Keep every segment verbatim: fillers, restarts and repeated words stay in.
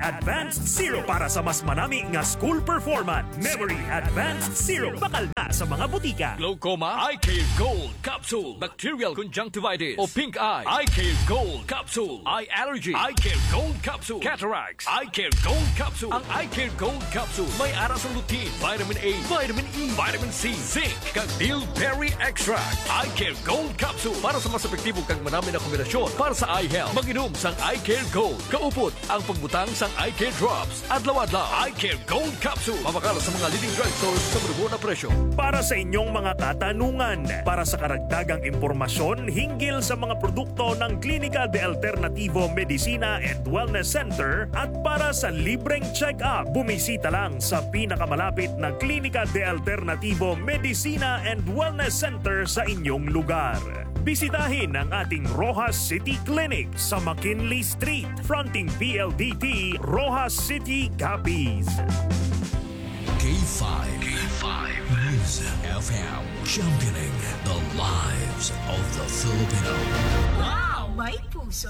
Advanced Zero para sa mas manami nga school performance. Memory Advanced Zero bakal na sa mga butika. Glaucoma, Eye Care Gold Capsule. Bacterial conjunctivitis o pink eye, Eye Care Gold Capsule. Eye allergy, Eye Care Gold Capsule. Cataracts, Eye Care Gold Capsule. Ang Eye Care Gold Capsule may aras ng lutein, vitamin A, vitamin E, vitamin C, zinc, kag bilberry extract. Eye Care Gold Capsule para sa mas epektibo kag manami na kombinasyon para sa eye health. Mag-inom sang Eye Care Gold. Kaupot ang pagbutang sang Eye Care Drops. Adlaw-adlaw, Eye Care Gold Capsule. Mabakala sa mga leading drugstores sa marubo na presyo. Para sa inyong mga katanungan, para sa karagdagang impormasyon hinggil sa mga produkto ng Klinika de Alternativo Medicina and Wellness Center at para sa libreng check-up, bumisita lang sa pinakamalapit na Klinika de Alternativo Medicina and Wellness Center sa inyong lugar. Bisitahin ang ating Rojas City Clinic sa McKinley Street, fronting P L D T, Rojas City, Capiz. K five. K five. News F M. Championing the lives of the Filipino. Wow! May puso!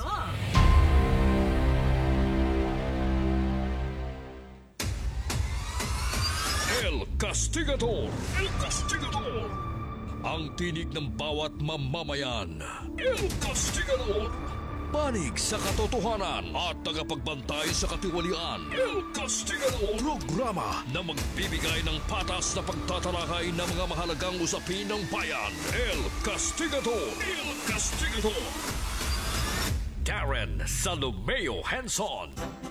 El Castigador. El Castigador. Ang tinig ng bawat mamamayan. El Castigador. Panig sa katotohanan at tagapagbantay sa katiwalian. El Castigador. Programa na magbibigay ng patas na pagtatalakay ng mga mahalagang usapin ng bayan. El Castigador. El Castigador. Darren Salomeo Henson.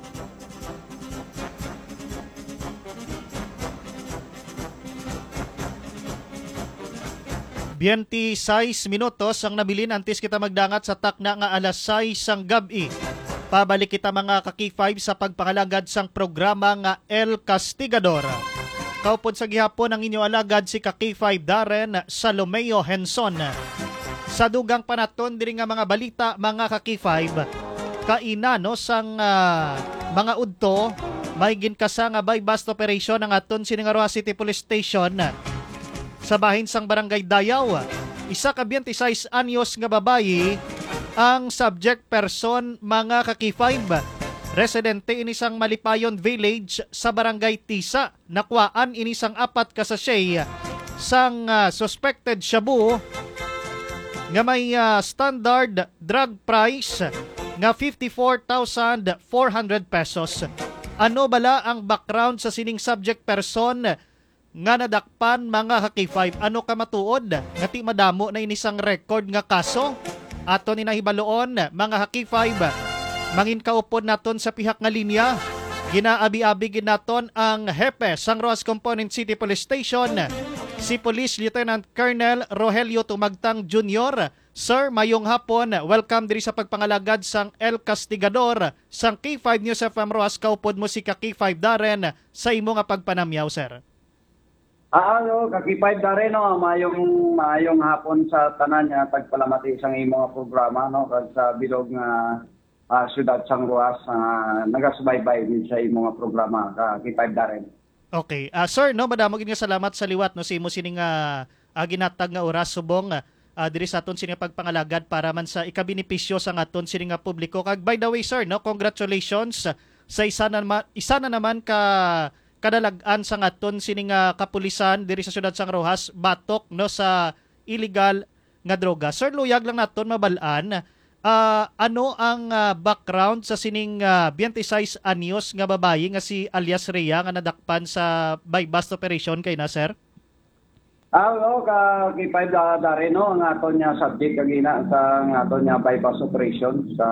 twenty-six minutos ang nabilin antes kita magdangat sa takna nga alas sais ang gabi. Pabalik kita mga ka-K five sa pagpangalagad sang programa nga El Castigador. Kaupod sa gihapon ang inyo alagad si ka-K five Darren Salomeo Henson. Sa dugang panaton diri nga mga balita mga ka-K five, kaina no sang uh, mga udto may ginkasa nga by bust operation ang aton sining Rojas City Police Station. Sa bahin sang Barangay Dayaw, isa ka twenty-six anyos nga babayi ang subject person mga ka-K five. Residente inisang Malipayon Village sa Barangay Tisa. Nakwaan inisang apat ka sachet sang uh, suspected shabu nga may uh, standard drug price nga fifty-four thousand four hundred pesos. Ano bala ang background sa sining subject person nga nadakpan mga ka-K five? Ano ka matuod? Nga ti madamo na inisang record nga kaso? Ato ni nahibaloon mga ka-K five. Mangin kaupod naton sa pihak nga linya. Ginaabi-abi ginaton ang hepe sang Rojas Component City Police Station, si Police Lieutenant Colonel Rogelio Tumagtang Junior Sir, mayong hapon. Welcome diri sa pagpangalagad sang El Castigador sang K five News F M Rojas. Kaupod mo si ka-K five Darren sa imo nga pagpanamyaw, sir. Ah, ano, ka-K five Darren, no, mayong mayong hapon sa tanan nga tagpalamati sang imo nga programa, no, kag sa bilog nga uh, siyudad sang Rojas, uh, nagasubaybay din sa imo nga programa ka-K five Darren. Okay. Uh, sir, no, madamo gid nga salamat sa liwat no sa imo sining uh, uh, ginatag nga oras subong uh, diri sa aton sining pagpangalagad para man sa ikabenepisyo sa aton sining nga publiko. Kag by the way, sir, no, congratulations sa isa na naman, isa na naman ka kadalagan sa aton sining uh, kapulisan diri sa siyudad sang Rojas batok no sa illegal nga droga. Sir, luyag lang naton mabalaan uh, ano ang uh, background sa sining uh, twenty-six anyos nga babayi nga si alias Rhea nga nadakpan sa by bust operation kay na, sir? Ah, no, ka-K five Darren, no, ang aton niya subject kagina sa ang aton niya bypass operation sa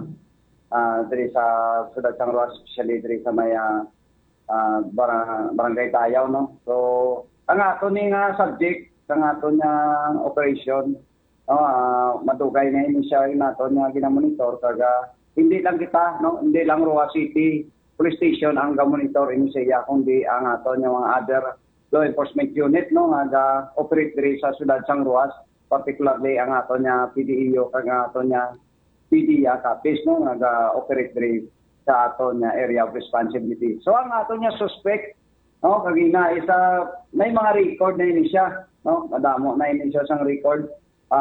uh, diri sa siyudad sang Rojas, especially diri sa may uh, Uh, barang, barangay Tayaw, no? So, ang ato ni nga subject, ang ato niya operation, no? Uh, madugay na ini siya, yung ato niya ginamonitor, kaga hindi lang kita, no? Hindi lang Rojas City Police Station ang gamonitor ini siya, kundi ang ato niya mga other law enforcement unit, no? Nga operate diri sa siyudad sang Rojas, particularly ang ato niya P D E O, kag ato niya P D A Capiz, no? Nga operate diri sa ato niya area of responsibility. So ang ato niya suspect, no, kagina isa may mga record na ini siya, no, madamo na ini siya sang record.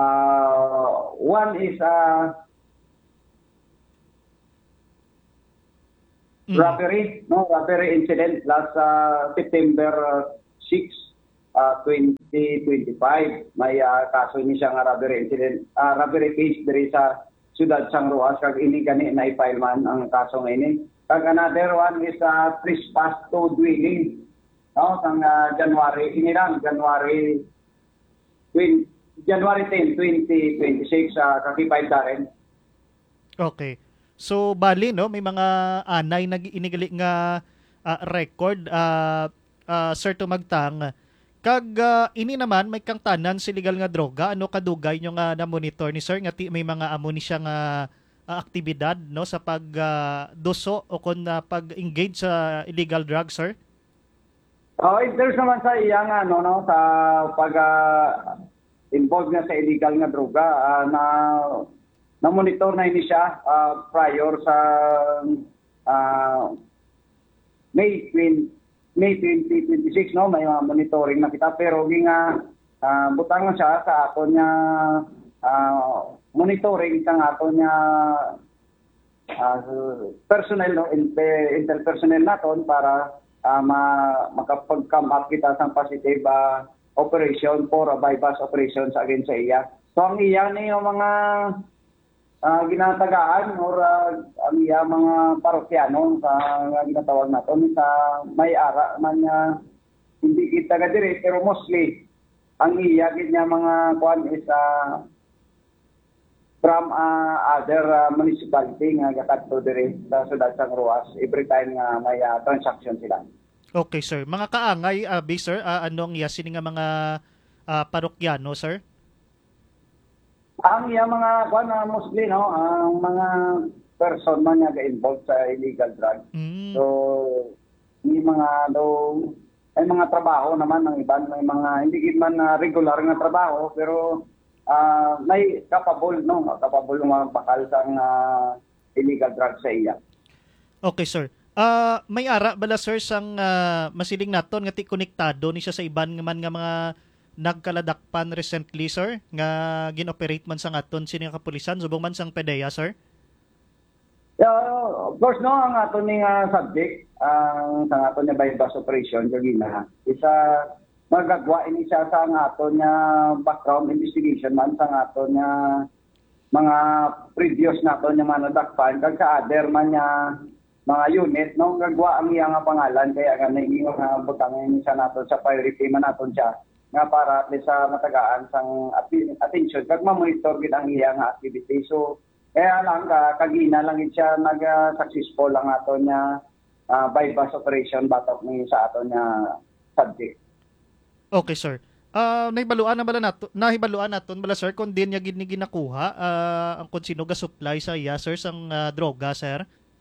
Uh, one is uh, Mm. robbery, no, robbery incident last uh, September uh, sixth, uh, twenty twenty-five. May uh, kaso ni siya nga robbery incident, uh, robbery case diri sa Ciudad San Roas, kag ini gani na i-file man ang kaso nga ini. Kag another one is uh, trespass to dwelling, no, sang uh, January, ini lang, January twenty, January tenth, twenty twenty-six, uh, kakipay da rin. Okay. So bali no, may mga anay nag inigali nga ah, record uh, uh, Sir Tumagtang. Kag ah, ini naman may kang tanan si legal nga droga, ano kadugay nyo nga na monitor ni Sir nga ti, may mga amo ni siya nga ah, aktibidad no sa pag ah, duso o kon na pag-engage sa illegal drugs, Sir? Oh, there's naman sa iyang ano no sa pag uh, involved nga sa illegal nga droga uh, na na monitor na ini siya uh, prior sa uh, May twenty, May twenty twenty-six no, may uh, monitoring na kita pero nga uh, butang na siya sa ato niya uh, monitoring sa ato niya uh, personnel no, inter, inter personnel naton para uh, ma, makapag-come up kita sa positive uh, operation for a bypass operation sa against sa iya. So ang iya ni yung mga uh, ginatagaan or uh, ang iya mga parokyano sa uh, ginatawag natin sa may-ara man uh, hindi kita ka dire pero mostly ang iya niya mga kuan is uh, from uh, other uh, municipality nga gatadto dire sa Ciudad San Roas every time nga may uh, transaction sila. Okay, Sir. Mga kaangay, uh, base, Sir, uh, anong yasin nga mga uh, parokyano, Sir? Ang iya mga kuan uh, mostly no, ang mga person man nga involved sa illegal drugs. Mm. So may mga do ay mga trabaho naman ng iban, may mga hindi gid man uh, regular nga trabaho pero uh, may capable no, capable nga bakal sa uh, illegal drugs sa iya. Okay, Sir. Uh, may ara bala, Sir, sang uh, masiling naton nga ti konektado ni siya sa iban nga man nga mga nagkaladakpan recently, Sir, nga ginoperate man sa aton sini nga kapulisan subong man sang PDEA, Sir? Yeah, of course no, ang ato ning uh, subject ang sa ato niya bypass operation kagina isa magagwa ini siya sa ato niya background investigation man sa ato niya mga previous nato niya mga nadakpan kag sa other man niya mga unit no gagwa ang iya nga pangalan kaya nga naingon nga butang ini siya nato sa priority man naton siya nga para at least sa matagaan sang attention kag ma-monitor gid ang iya nga activity. So kaya lang ka kagina lang siya nag uh, successful lang ato niya uh, bypass operation batok ni sa ato niya subject. Okay, Sir. Uh, nahibaluan na bala nato, nahibaluan naton bala, Sir, kung din niya gid ni ginakuha uh, ang kung sino ga supply sa iya, Sir, sang uh, droga, Sir?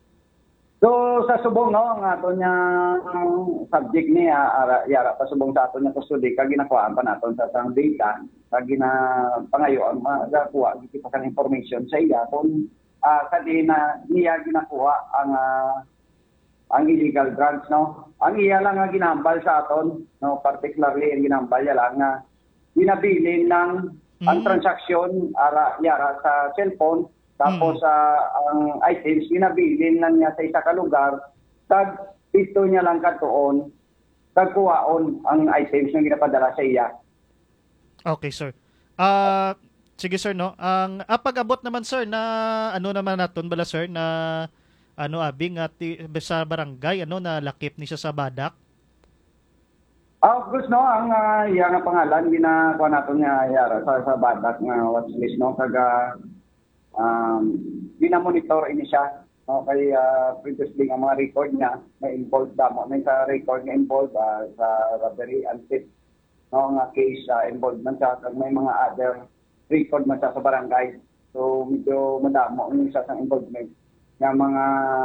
So sa subong no ang ato niya ang subject ni uh, yara pa subong sa ato niya custody kag ginakuhaan pa naton sa sang data kag gina pangayoan magakuha gid pa sang information sa iya kung uh, kadi na niya ginakuha ang uh, ang illegal drugs no. Ang iya lang nga ginambal sa aton no, particularly ang ginambal ya lang nga ginabilin ng mm-hmm. ang transaction ara yara sa cellphone. Tapos sa uh, ang items ginabilin lang niya sa isa ka lugar, tag ito niya lang katuon, tagkuhaon ang items na ginapadala sa iya. Okay, Sir. Uh, sige, Sir, no. Ang ah, pag-abot naman, Sir, na ano naman naton bala, Sir, na ano abing at sa barangay ano na lakip ni siya sa badak. Ah, of course no, ang uh, iya nga pangalan ginakuha naton nga yara sa, sa badak nga watchlist no kaga um, ginamonitor ini siya no, kay uh, previously ang mga record niya may involved damo may sa record nga involved uh, sa robbery and theft no nga case uh, involved man siya kag may mga other record man siya sa barangay so medyo madamo ni siya sa involvement nga mga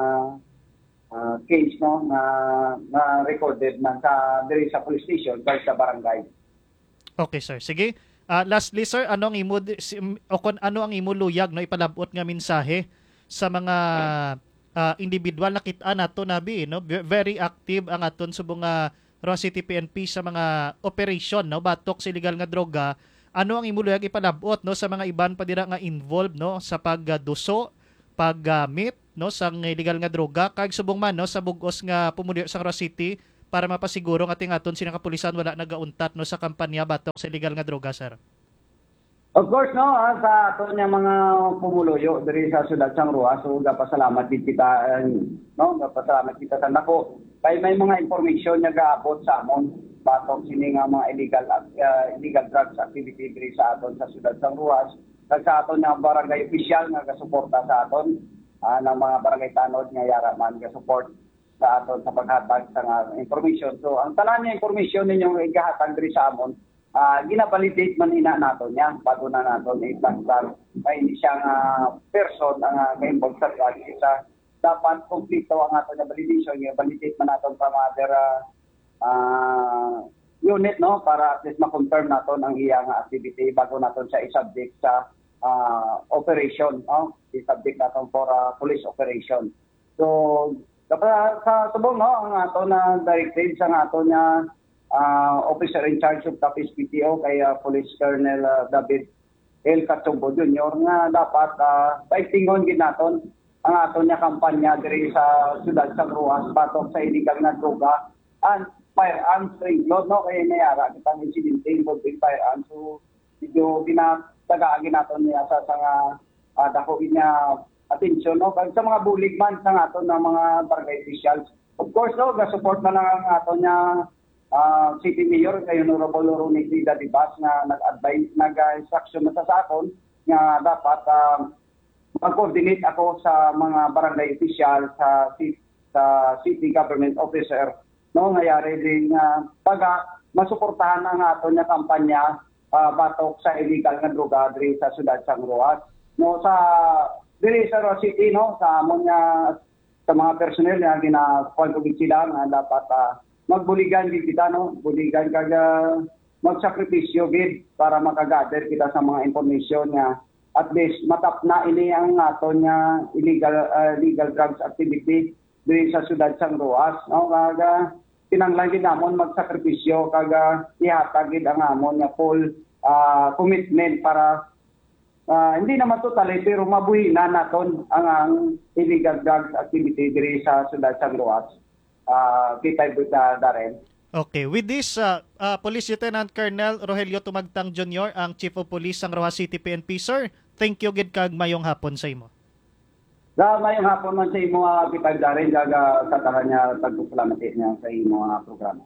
uh, case no na na recorded man sa diri sa police station kag sa barangay. Okay, Sir, sige. Uh, lastly, Sir, ano ang imo o kon ano ang imo luyag no ipalabot nga mensahe sa mga uh, individual na kita nato nabi no very active ang aton subong nga Roa City P N P sa mga operation no batok sa illegal nga droga. Ano ang imo luyag ipalabot no sa mga iban pa dira nga involved no sa pagduso, paggamit no sang illegal nga droga kag subong man no sa bug-os nga pumulyo sa Roa City para mapasiguro nga ating aton sinang kapulisan wala nagauntat no sa kampanya batok sa illegal nga droga, sir. Of course, no, ah, sa ato niya mga pumuluyo diri sa siyudad sang Roa, so gapasalamat din kita, eh, no, gapasalamat kita sa nako. Kay may mga information nga gaabot sa amon batok sini nga mga illegal uh, illegal drugs activity diri sa aton sa siyudad sang Roa. Kag sa aton nga barangay official nga gasuporta sa aton, uh, ng mga barangay tanod nga yaraman nga support sa aton sa paghatag sa nga information. So ang tanan nga information ninyong igahatag diri sa amon, Uh, ginabalidate man ina nato niya bago na nato i-transfer ay hindi siya nga person ang uh, involved sa drug isa dapat kompleto ang ato nga validation nga validate man nato from other uh, uh, unit no para at least ma-confirm nato ang iya nga activity bago nato siya i-subject sa uh, operation no i-subject nato for uh, police operation. So dapat sa subong no ang ato na directive sa ato nya Uh, officer in charge of Tapis P T O kay uh, Police Colonel uh, David L. Catumbo Junior nga dapat uh, paigtingon gid naton ang aton nga kampanya diri sa siyudad sa Roa batok sa illegal nga droga and firearms trade law no kay nayara kitang insidente involved in firearms so medyo ginatagaagi naton niya sa sa nga uh, dako niya atensyon no kag sa mga bulig man sa aton nga mga barangay officials of course no ga support man ang aton nga Uh, City Mayor kay Honorable Ronnie Crida Dibas nga nag-advise nag-instruction na sa aton nga dapat uh, mag-coordinate ako sa mga barangay official sa sa city government officer no ngayari din nga uh, taga masuportahan ang aton nga kampanya uh, batok sa illegal nga droga diri sa siyudad sang Roa no sa diri sa Roa City no sa amon nga sa mga personnel nga gina-call ko sila nga dapat uh, magbuligan gid kita no buligan kag uh, magsakripisyo gid para makagather kita sa mga information nga at least matap na ini ang aton nga illegal uh, legal drugs activity diri sa siyudad sang Roa no kag uh, kinahanglan gid namon magsakripisyo kag uh, ihatag gid ang amon nga full uh, commitment para uh, hindi naman totally pero mabuhi na naton ang, ang illegal drugs activity diri sa siyudad sang Roa. Uh, kita with uh, Darren. Okay, with this, uh, uh, Police Lieutenant Colonel Rogelio Tumagtang Junior, ang Chief of Police ng Roa City P N P, sir. Thank you gid kag mayong hapon sa imo. Sa mayong hapon man sa imo uh, kita Darren jaga sa tanan niya tagpasalamat niya sa imo uh, programa.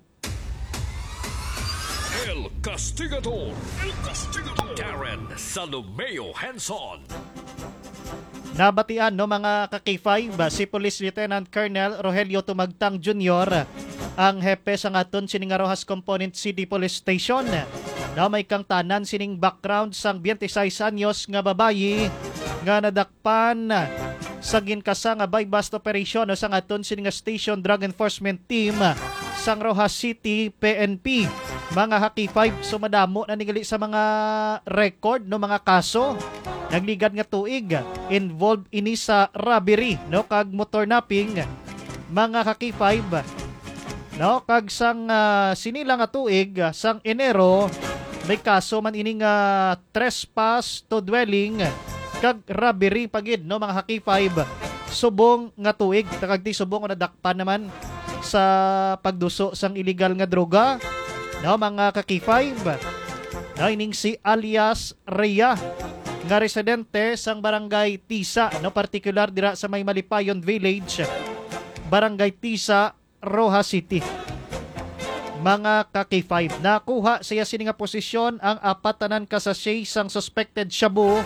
El Castigador. El Castigador. Darren Salomeo Hanson. Nabatian no mga ka-K five si Police Lieutenant Colonel Rogelio Tumagtang Junior ang hepe sa ngaton sining Rojas Component City Police Station na may kang tanan sining background sang twenty-six anyos nga babayi nga nadakpan sa ginkasa nga bypass operation no, sa ngaton sining Station Drug Enforcement Team sang Rojas City P N P. Mga K five sumadamo na nigali sa mga record no mga kaso nagligad nga tuig involved ini sa robbery no kag motor napping mga K five no kag sang uh, sinila nga tuig sang Enero may kaso man ining uh, trespass to dwelling kag robbery pagid no mga K five subong nga tuig kag di subong na dakpan naman sa pagduso sang illegal nga droga no mga K five no ining si alias Rhea nga residente sang Barangay Tisa no particular dira sa may Malipayon Village Barangay Tisa Rojas City. Mga K five nakuha siya sini nga posisyon ang apat tanan ka sachet sang suspected shabu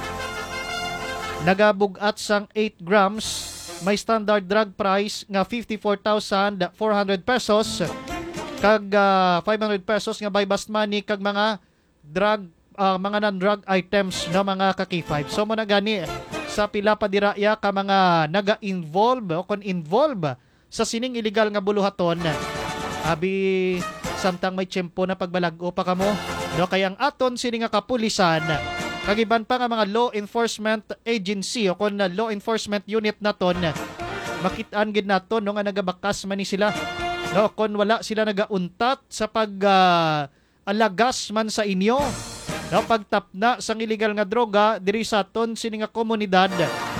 nagabugat sang eight grams may standard drug price nga fifty-four thousand four hundred pesos kag uh, five hundred pesos nga buy bust money kag mga drug uh, mga non-drug items na mga K five. So mo na gani sa pila pa diraya ka mga naga-involve o kon involve sa sining illegal nga buluhaton. Abi samtang may tiyempo na pagbalag-o pa kamo no kay ang aton sini nga kapulisan kagiban pa nga mga law enforcement agency o kon law enforcement unit naton makit-an gid naton no nga nagabakas man ni sila no kon wala sila nagauntat sa pag uh, alagas man sa inyo no pagtapna sang illegal nga droga diri sa aton sini nga komunidad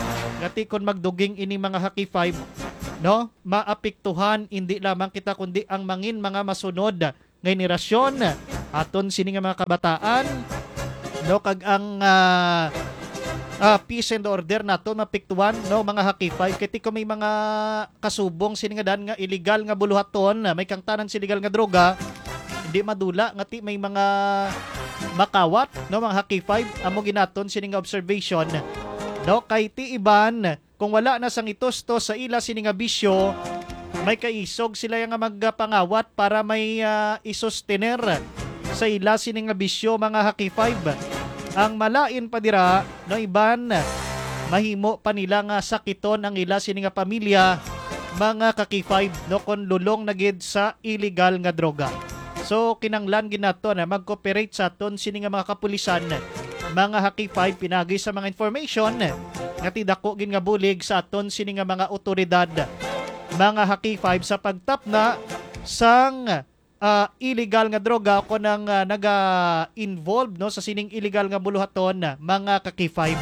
Kati kon magduging ini mga Haki five, no, maapektuhan hindi lamang kita kundi ang mangin mga masunod nga henerasyon aton sini nga mga kabataan, no, kag ang uh, uh, peace and order naton mapektuhan, no, mga Haki five. Kati ko may mga kasubong sini nga dan nga illegal nga buluhaton, may kang tanan sa illegal nga droga, hindi madula ngati may mga makawat, no, mga Haki five. Amo ginaton sini nga observation, no, kay ti iban kung wala na sang itosto sa ila sini nga bisyo, may kaisog sila nga magpangawat para may uh, isustener sa ila sini nga bisyo, mga Haki five. Ang malain pa dira, no, iban mahimo pa nila nga sakiton ang ila sini nga pamilya, mga Haki five, no, kon lulong na gid sa illegal nga droga. So kinanglan ginato na mag-cooperate sa aton sini nga mga kapulisan, mga Haki five, pinagi sa mga information nga tidako gin nga bulig sa aton sini nga mga otoridad, mga Haki five, sa pagtapna sang uh, illegal nga droga o nang uh, naga-involve, no, sa sining illegal nga buluhaton, mga Haki five.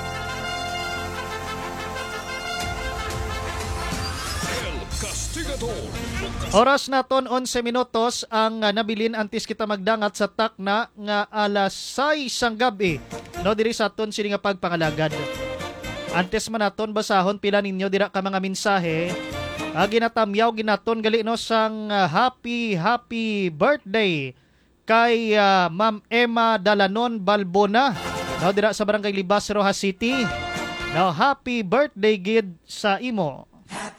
El Castigador. Oras naton onse minutos ang uh, nabilin antes kita magdangat sa takna nga alas sais sang gabi, no, diri sa aton sini nga pagpangalagad. Antes man naton basahon pila ninyo dira ka mga mensahe. Uh, ginatamyaw ginaton gali, no, sang uh, happy happy birthday kay uh, Ma'am Emma Dalanon Balbona, no, dira sa Barangay Libas, Rojas City. No, happy birthday gid sa imo.